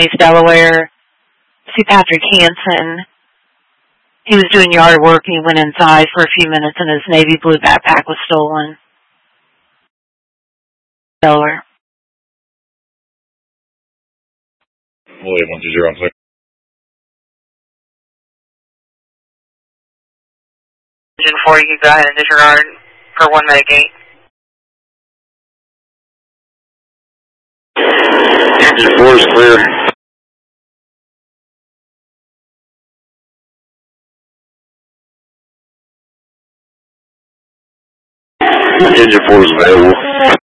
Mesa, Delaware. See Patrick Hansen. He was doing yard work and he went inside for a few minutes and his navy blue backpack was stolen. Delaware. William 120. Engine 4, you can go ahead and disregard for 1 Medicaid. Engine 4 is clear. Engine 4 is available.